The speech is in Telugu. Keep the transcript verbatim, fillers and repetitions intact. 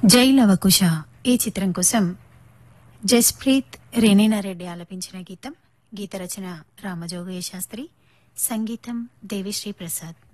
జై లవకుశ ఈ చిత్రం కోసం జస్ప్రీత్ రెనీనారెడ్డి ఆలపించిన గీతం. గీత రచన రామజోగయ్య శాస్త్రి, సంగీతం దేవిశ్రీ ప్రసాద్.